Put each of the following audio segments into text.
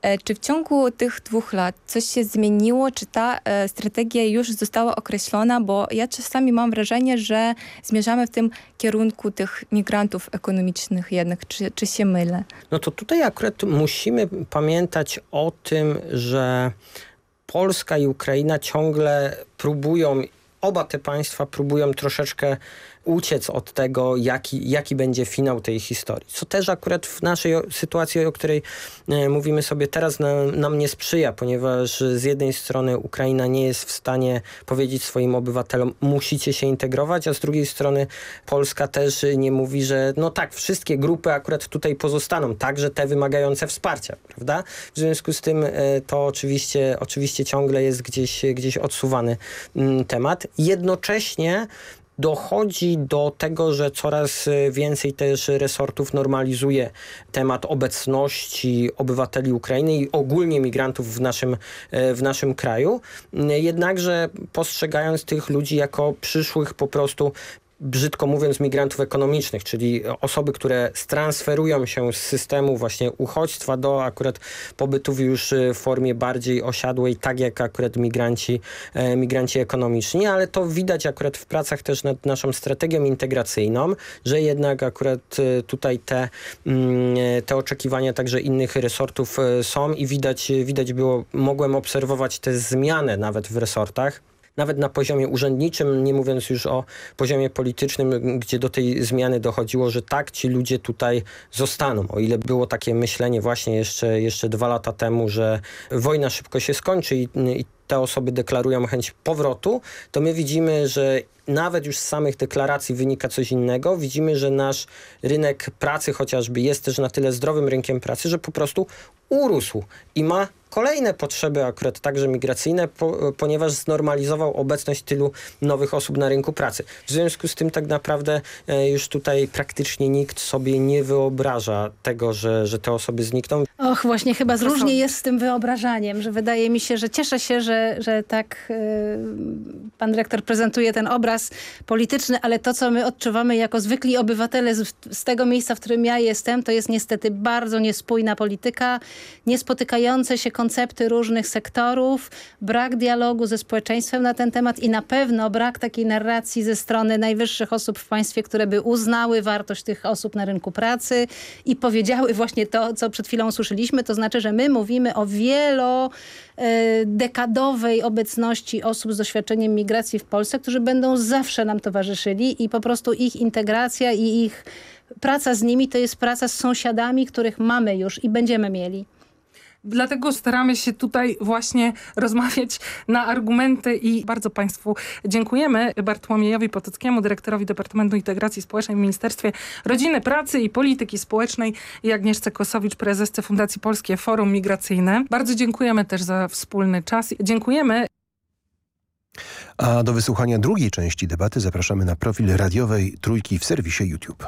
Czy w ciągu tych 2 lat coś się zmieniło? Czy ta strategia już została określona? Bo ja czasami mam wrażenie, że zmierzamy w tym kierunku tych migrantów ekonomicznych jednak. Czy się mylę? No to tutaj akurat musimy pamiętać o tym, że Polska i Ukraina ciągle próbują, oba te państwa próbują troszeczkę uciec od tego, jaki będzie finał tej historii. Co też akurat w naszej sytuacji, o której mówimy sobie teraz, nam nie sprzyja, ponieważ z jednej strony Ukraina nie jest w stanie powiedzieć swoim obywatelom, musicie się integrować, a z drugiej strony Polska też nie mówi, że no tak, wszystkie grupy akurat tutaj pozostaną, także te wymagające wsparcia, prawda? W związku z tym to oczywiście ciągle jest gdzieś odsuwany temat. Jednocześnie dochodzi do tego, że coraz więcej też resortów normalizuje temat obecności obywateli Ukrainy i ogólnie migrantów w naszym kraju. Jednakże postrzegając tych ludzi jako przyszłych po prostu, brzydko mówiąc, migrantów ekonomicznych, czyli osoby, które stransferują się z systemu właśnie uchodźstwa do akurat pobytów już w formie bardziej osiadłej, tak jak akurat migranci ekonomiczni, ale to widać akurat w pracach też nad naszą strategią integracyjną, że jednak akurat tutaj te oczekiwania także innych resortów są i widać było, mogłem obserwować te zmiany nawet w resortach. Nawet na poziomie urzędniczym, nie mówiąc już o poziomie politycznym, gdzie do tej zmiany dochodziło, że tak, ci ludzie tutaj zostaną. O ile było takie myślenie właśnie jeszcze 2 lata temu, że wojna szybko się skończy i te osoby deklarują chęć powrotu, to my widzimy, że nawet już z samych deklaracji wynika coś innego. Widzimy, że nasz rynek pracy chociażby jest też na tyle zdrowym rynkiem pracy, że po prostu urósł i ma kolejne potrzeby akurat także migracyjne, ponieważ znormalizował obecność tylu nowych osób na rynku pracy. W związku z tym tak naprawdę już tutaj praktycznie nikt sobie nie wyobraża tego, że te osoby znikną. Och, właśnie chyba różnie jest z tym wyobrażaniem, że wydaje mi się, że cieszę się, że tak pan dyrektor prezentuje ten obraz polityczny, ale to, co my odczuwamy jako zwykli obywatele z tego miejsca, w którym ja jestem, to jest niestety bardzo niespójna polityka, niespotykające się koncepty różnych sektorów, brak dialogu ze społeczeństwem na ten temat i na pewno brak takiej narracji ze strony najwyższych osób w państwie, które by uznały wartość tych osób na rynku pracy i powiedziały właśnie to, co przed chwilą usłyszeliśmy, to znaczy, że my mówimy o wielodekadowej obecności osób z doświadczeniem migracji w Polsce, którzy będą zawsze nam towarzyszyli i po prostu ich integracja i ich praca z nimi to jest praca z sąsiadami, których mamy już i będziemy mieli. Dlatego staramy się tutaj właśnie rozmawiać na argumenty i bardzo Państwu dziękujemy. Bartłomiejowi Potockiemu, dyrektorowi Departamentu Integracji Społecznej w Ministerstwie Rodziny, Pracy i Polityki Społecznej i Agnieszce Kosowicz, prezesce Fundacji Polskie Forum Migracyjne. Bardzo dziękujemy też za wspólny czas. Dziękujemy. A do wysłuchania drugiej części debaty zapraszamy na profil radiowej Trójki w serwisie YouTube.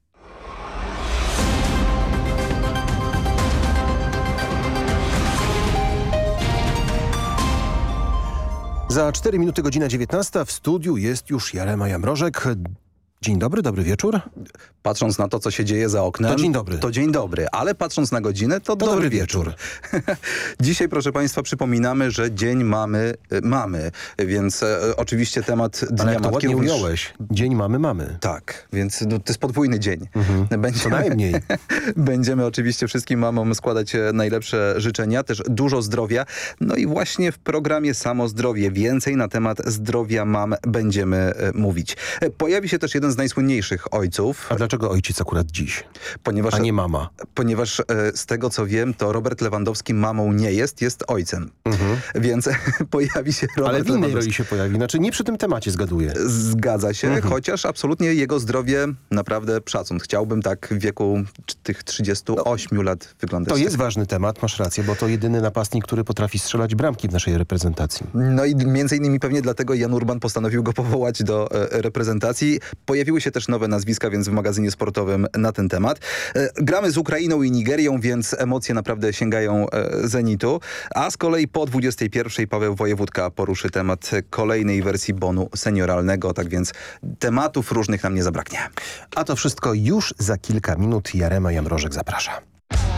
Za 4 minuty godzina 19. W studiu jest już Jarema Jamrożek. Dzień dobry, dobry wieczór. Patrząc na to, co się dzieje za oknem, to dzień dobry. To dzień dobry, ale patrząc na godzinę, to dobry wieczór. Dzisiaj, proszę Państwa, przypominamy, że dzień mamy, więc oczywiście temat Dnia ale jak to Matki ładnie również... ująłeś. Dzień mamy. Tak, więc to jest podwójny dzień. Co najmniej. Będziemy oczywiście wszystkim mamom składać najlepsze życzenia, też dużo zdrowia. No i właśnie w programie Samo Zdrowie więcej na temat zdrowia mam będziemy mówić. Pojawi się też jeden z najsłynniejszych ojców. A dlaczego ojciec akurat dziś? A nie mama? Ponieważ z tego, co wiem, to Robert Lewandowski mamą nie jest ojcem. Więc pojawi się Robert Ale w innej Lewandowski. roli się pojawi. Znaczy nie przy tym temacie, zgaduję. Zgadza się, chociaż absolutnie jego zdrowie naprawdę szacun. Chciałbym tak w wieku tych 38 lat wyglądać. To jest ważny temat, masz rację, bo to jedyny napastnik, który potrafi strzelać bramki w naszej reprezentacji. No i między innymi pewnie dlatego Jan Urban postanowił go powołać do reprezentacji. Pojawiły się też nowe nazwiska, więc w magazynie sportowym na ten temat. Gramy z Ukrainą i Nigerią, więc emocje naprawdę sięgają zenitu. A z kolei po 21 Paweł Wojewódka poruszy temat kolejnej wersji bonu senioralnego. Tak więc tematów różnych nam nie zabraknie. A to wszystko już za kilka minut. Jarema Jamrożek zaprasza.